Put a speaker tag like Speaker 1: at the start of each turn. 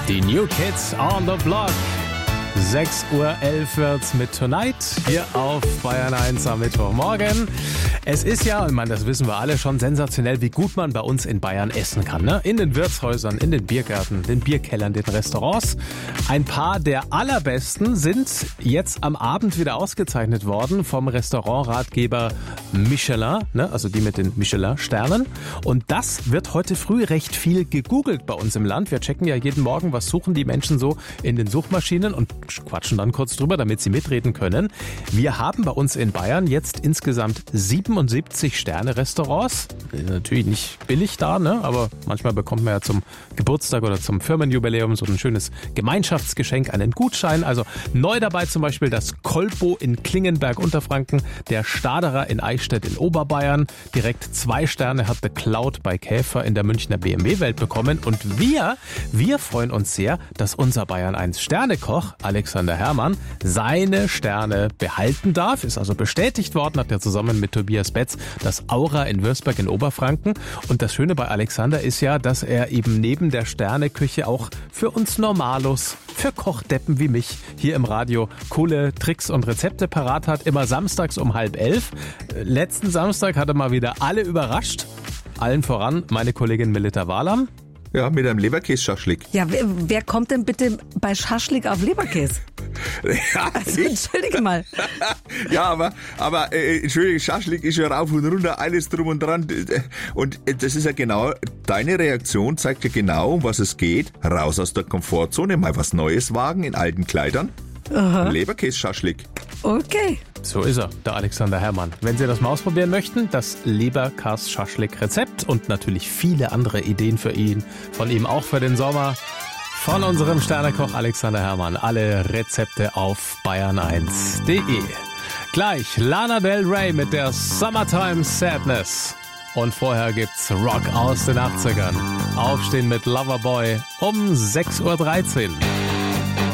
Speaker 1: Die New Kids on the Block. 6:11 Uhr wird's mit Tonight hier auf Bayern 1 am Mittwochmorgen. Es ist ja, und das wissen wir alle, schon sensationell, wie gut man bei uns in Bayern essen kann. Ne? In den Wirtshäusern, in den Biergärten, den Bierkellern, den Restaurants. Ein paar der allerbesten sind jetzt am Abend wieder ausgezeichnet worden vom Restaurantratgeber Michelin, ne? Also die mit den Michelin-Sternen. Und das wird heute früh recht viel gegoogelt bei uns im Land. Wir checken ja jeden Morgen, was suchen die Menschen so in den Suchmaschinen und quatschen dann kurz drüber, damit sie mitreden können. Wir haben bei uns in Bayern jetzt insgesamt 77 Sterne-Restaurants. Natürlich nicht billig da, ne? Aber manchmal bekommt man ja zum Geburtstag oder zum Firmenjubiläum so ein schönes Gemeinschaftsgeschenk, einen Gutschein. Also neu dabei zum Beispiel das Kolpo in Klingenberg Unterfranken, der Staderer in Eichstätt in Oberbayern. Direkt 2 Sterne hat The Cloud bei Käfer in der Münchner BMW-Welt bekommen. Und wir freuen uns sehr, dass unser Bayern 1 Sternekoch Alexander Herrmann seine Sterne behalten darf. Ist also bestätigt worden, hat er zusammen mit Tobias Betz das Aura in Würzburg in Oberfranken. Und das Schöne bei Alexander ist ja, dass er eben neben der Sterneküche auch für uns Normalos, für Kochdeppen wie mich hier im Radio coole Tricks und Rezepte parat hat. Immer samstags um 10:30. Letzten Samstag hat er mal wieder alle überrascht. Allen voran meine Kollegin Melita Wahlam.
Speaker 2: Ja, mit einem Leberkäse-Schaschlik.
Speaker 3: Ja, wer kommt denn bitte bei Schaschlik auf Leberkäse?
Speaker 2: Ja,
Speaker 3: Also, entschuldige mal.
Speaker 2: Ja, aber entschuldige, Schaschlik ist ja rauf und runter, alles drum und dran. Und das ist ja genau, deine Reaktion zeigt ja genau, um was es geht. Raus aus der Komfortzone, mal was Neues wagen in alten Kleidern. Leberkäse-Schaschlik.
Speaker 3: Okay.
Speaker 1: So ist er, der Alexander Herrmann. Wenn Sie das mal ausprobieren möchten, das Leberkäse-Schaschlik-Rezept und natürlich viele andere Ideen von ihm auch für den Sommer, von unserem Sternekoch Alexander Herrmann. Alle Rezepte auf bayern1.de. Gleich Lana Del Rey mit der Summertime Sadness. Und vorher gibt's Rock aus den 80ern. Aufstehen mit Loverboy um 6:13 Uhr.